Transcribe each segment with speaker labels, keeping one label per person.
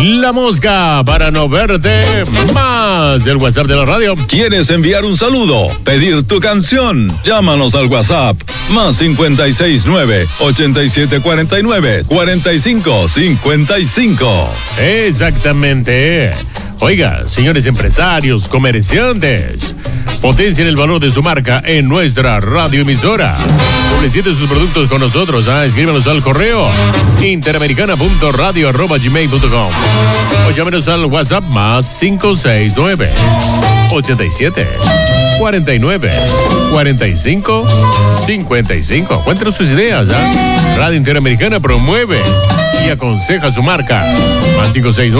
Speaker 1: La Mosca para no verte más. El WhatsApp de la radio.
Speaker 2: ¿Quieres enviar un saludo? ¿Pedir tu canción? Llámanos al WhatsApp. Más 569-8749-4555.
Speaker 1: Exactamente. Oiga, señores empresarios, comerciantes, potencien el valor de su marca en nuestra radioemisora. Publicite sus productos con nosotros. Escríbanos al correo interamericana.radio@gmail.com o llámenos al WhatsApp más 569-87-49-45-55. Cuéntenos sus ideas. Radio Interamericana promueve y aconseja su marca. Más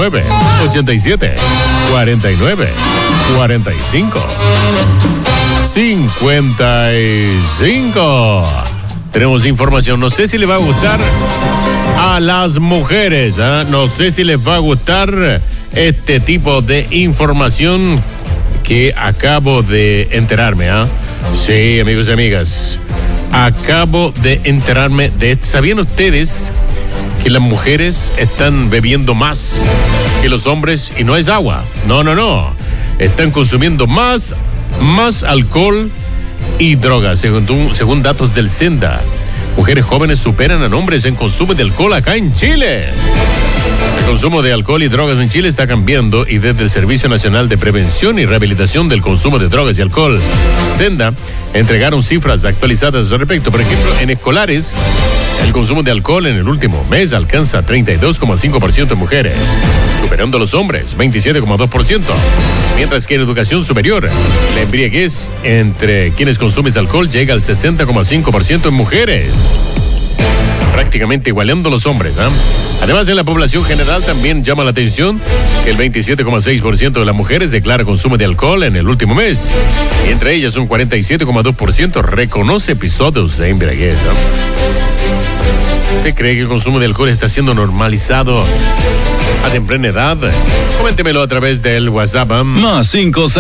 Speaker 1: 569-87-49-45-55. Tenemos información. No sé si le va a gustar a las mujeres. No sé si les va a gustar este tipo de información que acabo de enterarme. Sí, amigos y amigas. Acabo de enterarme de esto. ¿Sabían ustedes que las mujeres están bebiendo más que los hombres? Y no es agua. No. Están consumiendo más alcohol y drogas, según datos del Senda. Mujeres jóvenes superan a hombres en consumo de alcohol acá en Chile. El consumo de alcohol y drogas en Chile está cambiando y desde el Servicio Nacional de Prevención y Rehabilitación del Consumo de Drogas y Alcohol, Senda, entregaron cifras actualizadas al respecto. Por ejemplo, en escolares, el consumo de alcohol en el último mes alcanza 32,5% en mujeres, superando a los hombres, 27,2%. Mientras que en educación superior, la embriaguez entre quienes consumen alcohol llega al 60,5% en mujeres, prácticamente igualando a los hombres. Además, en la población general también llama la atención que el 27,6% de las mujeres declara consumo de alcohol en el último mes, y entre ellas un 47,2% reconoce episodios de embriaguez. ¿Usted cree que el consumo de alcohol está siendo normalizado a temprana edad? Coméntemelo a través del WhatsApp.
Speaker 2: Más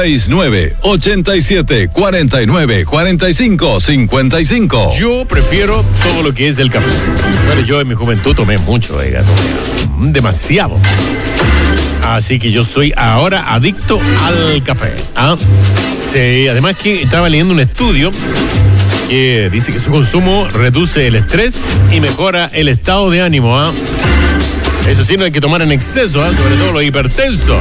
Speaker 2: 569-87-49-45-55.
Speaker 1: Yo prefiero todo lo que es el café. Bueno, yo en mi juventud tomé mucho, demasiado. Así que yo soy ahora adicto al café. Sí, además que estaba leyendo un estudio que dice que su consumo reduce el estrés y mejora el estado de ánimo. Eso sí, no hay que tomar en exceso, sobre todo lo hipertenso.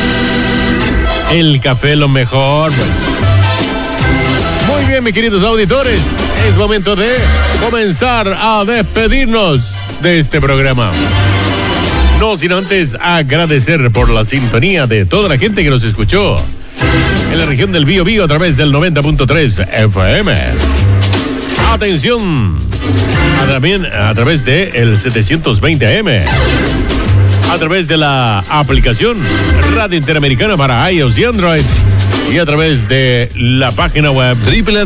Speaker 1: El café es lo mejor, pues. Muy bien, mis queridos auditores, es momento de comenzar a despedirnos de este programa. No sin antes agradecer por la sintonía de toda la gente que nos escuchó en la región del Bío a través del 90.3 FM. Atención, también a través de el 720 AM, a través de la aplicación Radio Interamericana para iOS y Android, y a través de la página web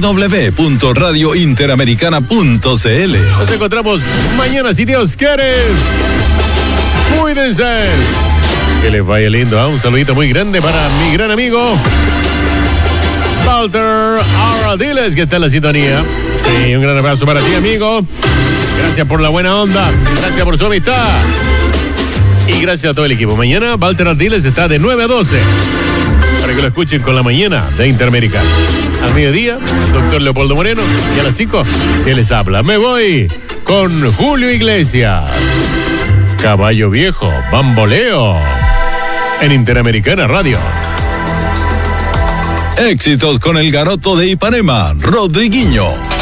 Speaker 2: www.radiointeramericana.cl.
Speaker 1: Nos encontramos mañana si Dios quiere. Cuídense. Que les vaya lindo. Un saludito muy grande para mi gran amigo Walter Ardiles, que está en la sintonía. Sí, un gran abrazo para ti, amigo. Gracias por la buena onda. Gracias por su amistad. Y gracias a todo el equipo. Mañana Walter Ardiles está de 9 a 12. Para que lo escuchen con la mañana de Interamericana. Al mediodía, doctor Leopoldo Moreno. Y a las 5, que les habla. Me voy con Julio Iglesias. Caballo Viejo, Bamboleo. En Interamericana Radio.
Speaker 2: Éxitos con el garoto de Ipanema, Rodriguinho.